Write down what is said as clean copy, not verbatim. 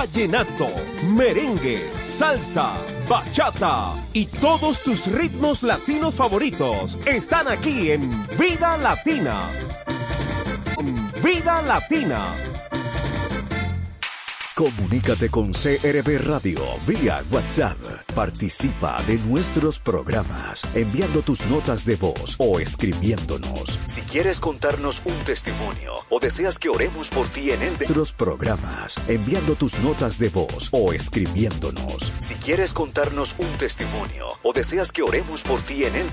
vallenato, merengue, salsa, bachata y todos tus ritmos latinos favoritos están aquí en Vida Latina. Vida Latina. Comunícate con CRB Radio vía WhatsApp. Participa de nuestros programas enviando tus notas de voz o escribiéndonos. Si quieres contarnos un testimonio o deseas que oremos por ti en nuestros programas, enviando tus notas de voz o escribiéndonos. Si quieres contarnos un testimonio o deseas que oremos por ti en